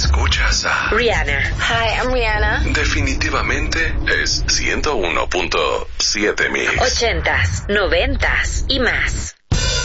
Escuchas a Rihanna. Hi, I'm Rihanna. Definitivamente es 101.7 Mix. 80s, 90s y más.